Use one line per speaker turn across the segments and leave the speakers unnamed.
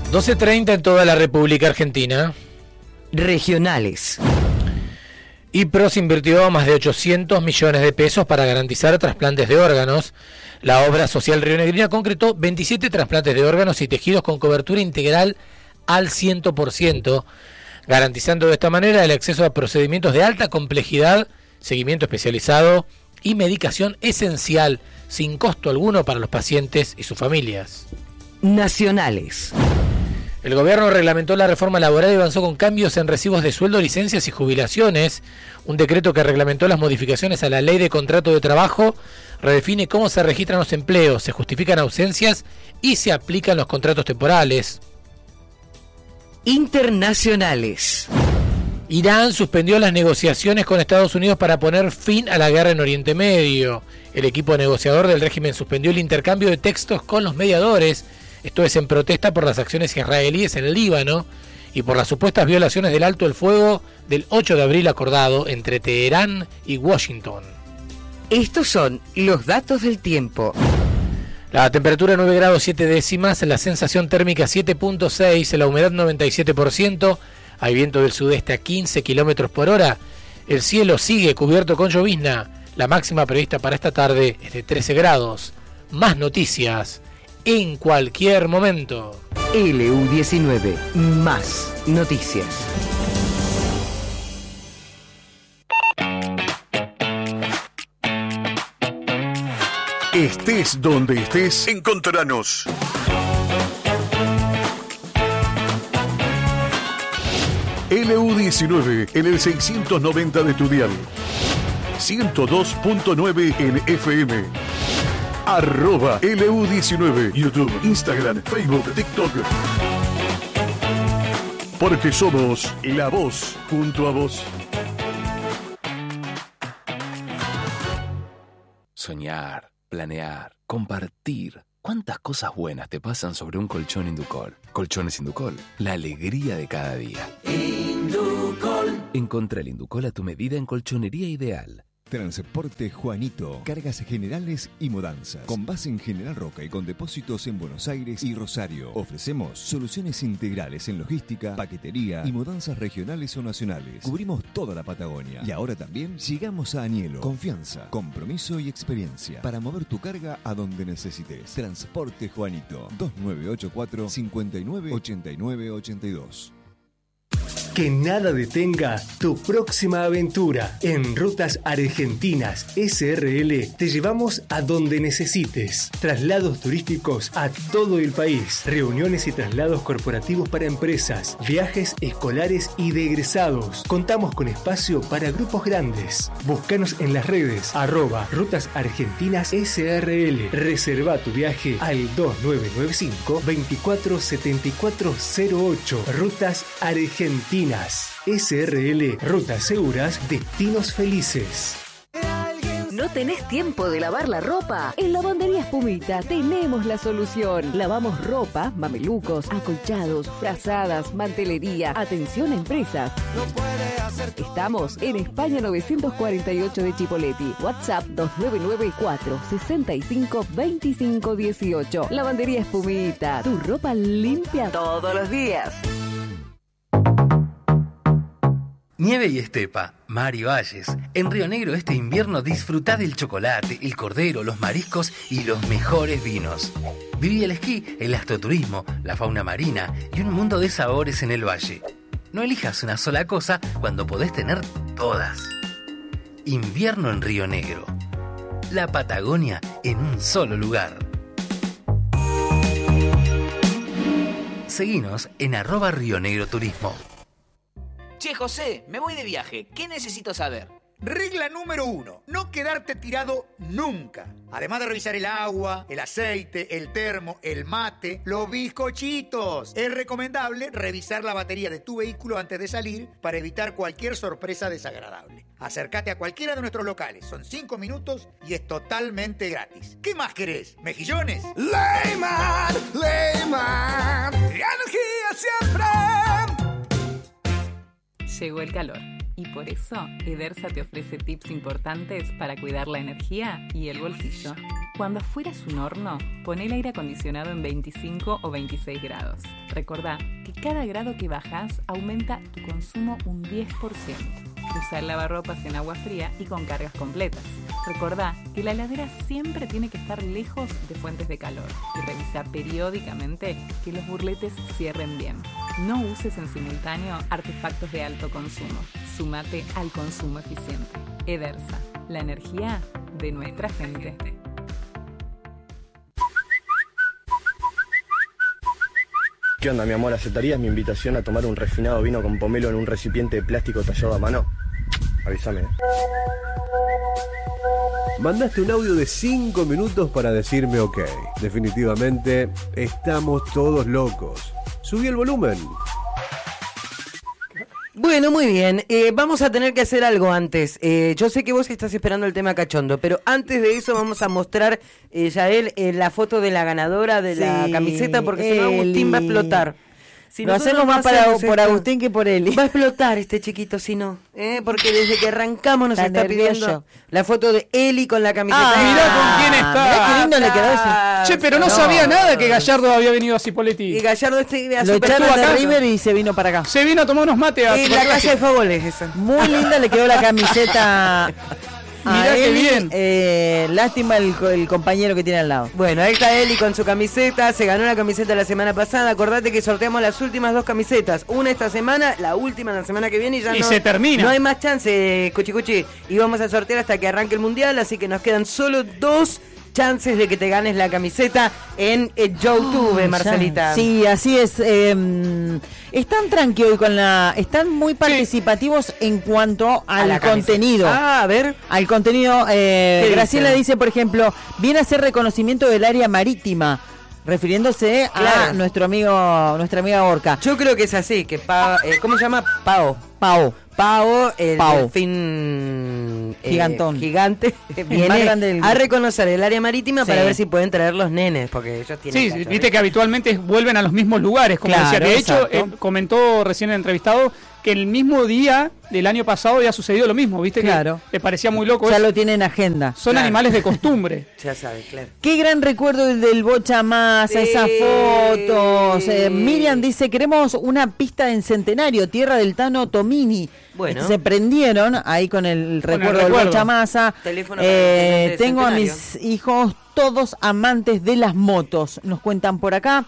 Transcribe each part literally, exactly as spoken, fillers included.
doce treinta en toda la República Argentina.
Regionales.
IPROS invirtió más de ochocientos millones de pesos para garantizar trasplantes de órganos. La obra social rionegrina concretó veintisiete trasplantes de órganos y tejidos con cobertura integral al cien por ciento, garantizando de esta manera el acceso a procedimientos de alta complejidad, seguimiento especializado y medicación esencial, sin costo alguno para los pacientes y sus familias.
Nacionales.
El gobierno reglamentó la reforma laboral y avanzó con cambios en recibos de sueldo, licencias y jubilaciones. Un decreto que reglamentó las modificaciones a la ley de contrato de trabajo redefine cómo se registran los empleos, se justifican ausencias y se aplican los contratos temporales.
Internacionales.
Irán suspendió las negociaciones con Estados Unidos para poner fin a la guerra en Oriente Medio. El equipo negociador del régimen suspendió el intercambio de textos con los mediadores. Esto es en protesta por las acciones israelíes en el Líbano y por las supuestas violaciones del alto el fuego del ocho de abril acordado entre Teherán y Washington.
Estos son los datos del tiempo.
La temperatura nueve grados siete décimas, la sensación térmica siete punto seis, la humedad noventa y siete por ciento, hay viento del sudeste a quince kilómetros por hora, el cielo sigue cubierto con llovizna, la máxima prevista para esta tarde es de trece grados. Más noticias en cualquier momento.
L U diecinueve, más noticias.
Estés donde estés, encontranos. L U diecinueve en el seiscientos noventa de tu dial. ciento dos punto nueve en F M. Arroba L U diecinueve. YouTube, Instagram, Facebook, TikTok. Porque somos la voz junto a vos.
Soñar, planear, compartir. ¿Cuántas cosas buenas te pasan sobre un colchón Inducol? Colchones Inducol, la alegría de cada día. Inducol. Encontrá el Inducol a tu medida en Colchonería Ideal.
Transporte Juanito, cargas generales y mudanzas. Con base en General Roca y con depósitos en Buenos Aires y Rosario. Ofrecemos soluciones integrales en logística, paquetería y mudanzas regionales o nacionales. Cubrimos toda la Patagonia. Y ahora también llegamos a Añelo. Confianza, compromiso y experiencia para mover tu carga a donde necesites. Transporte Juanito, dos nueve ocho cuatro, cinco nueve, ocho nueve ocho dos.
Que nada detenga tu próxima aventura. En Rutas Argentinas S R L te llevamos a donde necesites. Traslados turísticos a todo el país. Reuniones y traslados corporativos para empresas. Viajes escolares y de egresados. Contamos con espacio para grupos grandes. Búscanos en las redes. Arroba Rutas Argentinas S R L. Reserva tu viaje al dos nueve nueve cinco, veinticuatro setenta y cuatro cero ocho. Rutas Argentinas S R L, rutas seguras, destinos felices.
¿No tenés tiempo de lavar la ropa? En Lavandería Espumita tenemos la solución. Lavamos ropa, mamelucos, acolchados, frazadas, mantelería. Atención a empresas. No puede hacer... Estamos en España novecientos cuarenta y ocho de Chipoleti. WhatsApp dos nueve nueve cuatro, seis cinco, dos cinco uno ocho. Lavandería Espumita. Tu ropa limpia todos los días.
Nieve y estepa, mar y valles. En Río Negro este invierno disfrutá del chocolate, el cordero, los mariscos y los mejores vinos. Viví el esquí, el astroturismo, la fauna marina y un mundo de sabores en el valle. No elijas una sola cosa cuando podés tener todas. Invierno en Río Negro. La Patagonia en un solo lugar. Seguinos en arroba Río Negro Turismo.
Che, José, me voy de viaje. ¿Qué necesito saber?
Regla número uno, no quedarte tirado nunca. Además de revisar el agua, el aceite, el termo, el mate, los bizcochitos. Es recomendable revisar la batería de tu vehículo antes de salir para evitar cualquier sorpresa desagradable. Acércate a cualquiera de nuestros locales, son cinco minutos y es totalmente gratis. ¿Qué más querés? ¿Mejillones?
Leyman, Leyman, energía siempre.
Llegó el calor y por eso Edersa te ofrece tips importantes para cuidar la energía y el bolsillo. Cuando afuera es un horno, pon el aire acondicionado en veinticinco o veintiséis grados. Recordá que cada grado que bajas aumenta tu consumo un diez por ciento. Usa el lavarropas en agua fría y con cargas completas. Recordá que la heladera siempre tiene que estar lejos de fuentes de calor y revisa periódicamente que los burletes cierren bien. No uses en simultáneo artefactos de alto consumo. Súmate al consumo eficiente. Edersa, la energía de nuestra gente.
¿Qué onda, mi amor? ¿Aceptarías mi invitación a tomar un refinado vino con pomelo en un recipiente de plástico tallado a mano? Avísame.
Mandaste un audio de cinco minutos para decirme ok. Definitivamente, estamos todos locos. Subí el volumen.
Bueno, muy bien. Eh, vamos a tener que hacer algo antes. Eh, yo sé que vos estás esperando el tema cachondo, pero antes de eso vamos a mostrar, eh, Yael, eh, la foto de la ganadora de sí, la camiseta, porque si no Agustín va a explotar. Si
Lo hacemos más para, por esto, Agustín que por Eli.
Va a explotar este chiquito si no, ¿eh? Porque desde que arrancamos nos está, está pidiendo la foto de Eli con la camiseta.
Ah, mirá con quién está.
Mirá qué lindo le quedó ese.
Che, pero no, no sabía nada que Gallardo había venido a Cipoletti.
Y Gallardo este
a Lo echaron de River y se vino para acá.
Se vino a tomar unos mates a
y la calle de Fagoles esa.
Muy linda le quedó la camiseta.
Mirá qué bien.
Eh, lástima el, el compañero que tiene al lado.
Bueno, ahí está Eli con su camiseta. Se ganó la camiseta la semana pasada. Acordate que sorteamos las últimas dos camisetas. Una esta semana, la última la semana que viene y ya
y
no,
se termina.
No hay más chance, Cuchi Cuchi. Y vamos a sortear hasta que arranque el mundial. Así que nos quedan solo dos chances de que te ganes la camiseta en eh, YouTube, oh, Marcelita.
Sí, así es. Eh, están tranqui hoy con la... Están muy participativos sí. en cuanto al a contenido.
Ah, a ver.
Al contenido. Eh, Graciela dice, por ejemplo, viene a hacer reconocimiento del área marítima, refiriéndose claro. a nuestro amigo, nuestra amiga Orca.
Yo creo que es así, que pa, eh, ¿cómo se llama? Pao.
Pao.
Pao, el
Pao.
delfín eh,
gigantón,
gigante, viene
más grande del...
a reconocer el área marítima sí. para ver si pueden traer los nenes, porque ellos tienen.
Sí,
cacho,
viste ¿eh? que habitualmente vuelven a los mismos lugares, como
claro,
decía. De hecho,
eh,
comentó recién el entrevistado que el mismo día del año pasado había sucedido lo mismo, viste
claro.
que le parecía muy loco.
Ya
eso.
Lo tienen en agenda.
Son claro. animales de costumbre.
Ya sabes, claro.
Qué gran recuerdo el del Bocha Massa, sí. esas fotos. Eh, Miriam dice, queremos una pista en Centenario, tierra del Tano Tomini.
Bueno.
Se prendieron ahí con el recuerdo, con el recuerdo. del Bocha Massa. Eh, tengo a mis hijos todos amantes de las motos, nos cuentan por acá.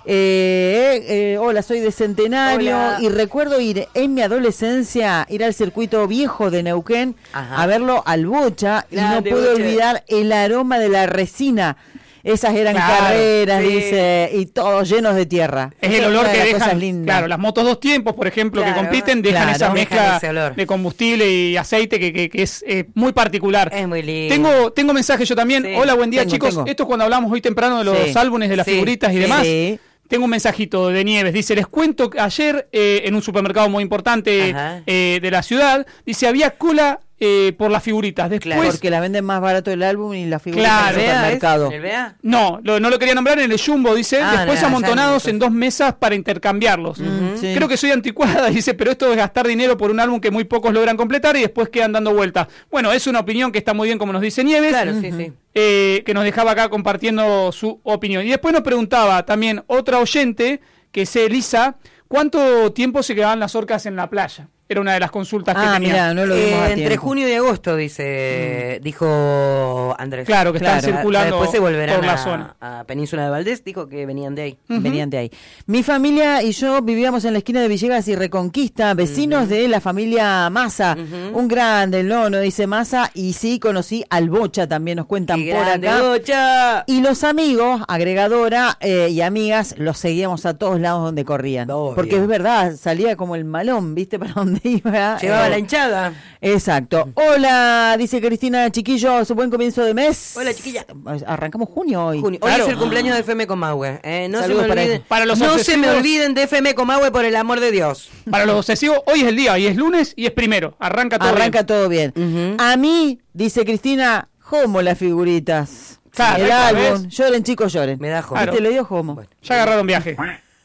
Eh, eh, hola, soy de Centenario hola. Y recuerdo ir en mi adolescencia, ir al circuito viejo de Neuquén Ajá. a verlo al Bocha y no puedo Bocha. olvidar el aroma de la resina. Esas eran claro, carreras, sí. dice, y todos llenos de tierra.
Es el olor que dejan, claro, las motos dos tiempos, por ejemplo, claro, que compiten, dejan claro, esa mezcla de combustible y aceite que, que, que es eh, muy particular.
Es muy lindo.
Tengo, tengo mensaje yo también. Sí. Hola, buen día, tengo, chicos.
Tengo.
Esto es cuando hablamos hoy temprano de los sí. álbumes, de las sí. figuritas y sí. demás. Sí. Tengo un mensajito de Nieves, dice, les cuento que ayer eh, en un supermercado muy importante eh, de la ciudad, dice, había cola eh, por las figuritas. Después,
claro, porque la venden más barato el álbum y las figuritas
claro,
en el supermercado.
¿En el B A?
No, lo, no lo quería nombrar, en el Jumbo, dice, ah, después no, amontonados en dos mesas para intercambiarlos. Uh-huh. Sí. Creo que soy anticuada, dice, pero esto es gastar dinero por un álbum que muy pocos logran completar y después quedan dando vueltas. Bueno, es una opinión que está muy bien, como nos dice Nieves.
Claro, uh-huh. sí, sí.
Eh, que nos dejaba acá compartiendo su opinión. Y después nos preguntaba también otra oyente, que es Elisa, ¿cuánto tiempo se quedaban las orcas en la playa? Era una de las consultas
ah,
que tenía.
Mirá, no lo vimos
eh,
a
entre
tiempo.
junio y agosto, dice, mm. dijo Andrés.
Claro, que
claro,
están circulando
después se volverán
por la
a,
zona.
a Península de Valdés, dijo que venían de ahí.
Uh-huh. Venían de ahí. Mi familia y yo vivíamos en la esquina de Villegas y Reconquista, vecinos uh-huh. de la familia Massa. Uh-huh. Un grande, el nono, dice Massa, y sí conocí al Bocha, también nos cuentan
¡Qué
por
grande,
acá.
Bocha!
Y los amigos, agregadora eh, y amigas, los seguíamos a todos lados donde corrían. Obvio. Porque es verdad, salía como el malón, ¿viste? Para donde iba.
Llevaba eh, la hinchada.
Exacto. Hola, dice Cristina Chiquillo, su buen comienzo de mes.
Hola, chiquilla.
Arrancamos junio hoy.
Junio. Hoy claro. es el cumpleaños de F M Comahue. Eh, no se me
para,
olviden,
para los
no se me olviden de F M Comahue, por el amor de Dios.
Para los obsesivos, hoy es el día, hoy es lunes y es primero. Arranca todo
Arranca
bien.
todo bien. Uh-huh. A mí, dice Cristina, jomo las figuritas.
Claro,
el álbum, lloren chicos, lloren.
Me da jomo.
Claro. Te lo dio jomo.
Bueno. Ya agarraron viaje.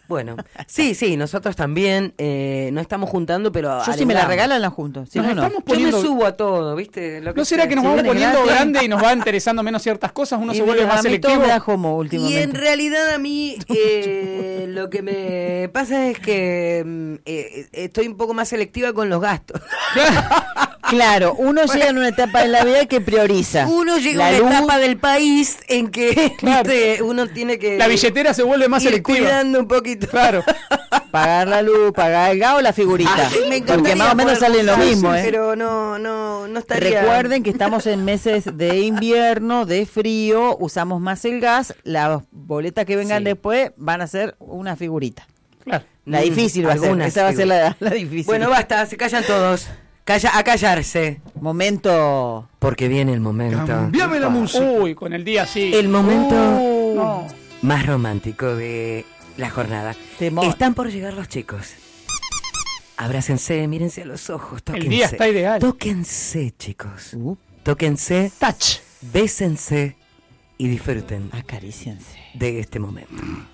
Bueno, sí, sí, nosotros también eh, no estamos juntando, pero...
Yo si me la regalan la junto. Si
nos
no,
estamos
no.
poniendo...
Yo me subo a todo, ¿viste? Lo que
¿No será
sea.
que nos
Si
vamos
viene
poniendo
gratis.
grande y nos va interesando menos ciertas cosas? Uno
Y
se vuelve
mira,
más
a mí
selectivo.
todo me da jomo últimamente.
Y en realidad a mí eh, lo que me pasa es que mm, eh, estoy un poco más selectiva con los gastos.
Claro, uno llega en una etapa de la vida que prioriza.
Uno llega
la
a una
luz,
etapa del país en que
Claro.
¿viste? Uno tiene que
La billetera se vuelve más
ir
selectiva.
cuidando un poquito.
Claro.
pagar la luz, pagar el gas o la figurita.
Ah, me
Porque
encantaría
más o menos
poder
salen lo
juntar,
mismo, ¿eh?
Pero no, no, no estaría...
Recuerden que estamos en meses de invierno, de frío, usamos más el gas, las boletas que vengan
Sí.
después van a ser una figurita.
Claro.
La
Mm,
difícil va a ser,
algunas
esa va a ser la,
figuras.
la difícil.
Bueno, basta, se callan todos. Calla, a callarse.
Momento.
Porque viene el momento.
Cambiame la música.
Uy, con el día sí.
El momento
Uh,
No.
más romántico de la jornada.
Temón.
Están por llegar los chicos. Abrácense, mírense a los ojos, tóquense.
El día está ideal.
Tóquense, chicos.
Uh,
Tóquense,
Touch.
bésense y disfruten
acaríciense.
de este momento.